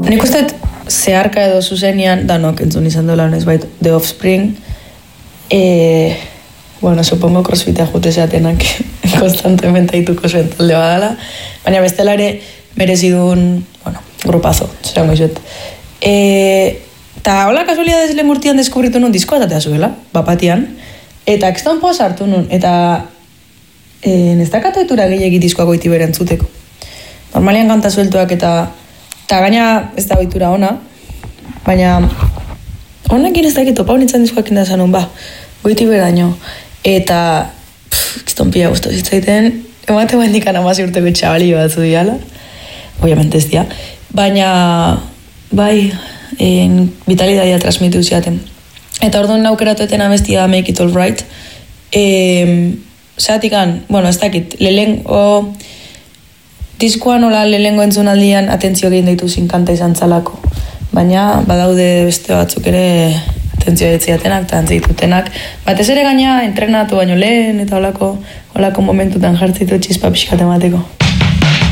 Nik uste zeharka edo zuzenian, danok entzun izan dola honez bait, The Offspring, bueno, supongo crossfitea jute zeatenak konstantemente aituko zuen talde badala, baina bestela ere merezidun, bueno, grupazo, zerango izuet. Eta hola kasualidades lehen urtean deskubritu nun diskoa atatea zuela, bapatian, eta ekstan poz hartu nun, eta ez dakatu etura gehiagit diskoa goiti beren zuteko. Normalian kanta sueltuak eta gaina ez da goitura ona, baina honekin ez dakit topa honitzen diskoak indazan nun, goiti beraino. Eta ekstan pila guztu zitzaiten, emate bendikan amasi urteko txabali batzu diala, obviamente ez dia, baina bai, vitalidadia transmitu ziaten. Eta orduan aukeratueten abestia Make It All Right, zeatikan, bueno, ez dakit, diskoan hola lehengo entzunaldian atentzio egin daitu kanta izan zalako. Baina badaude beste batzuk ere atentzio etziatenak eta antzitutenak. Batez ere gaina entrenatu baino lehen eta holako momentutan jartzitu txispa pixkat emateko.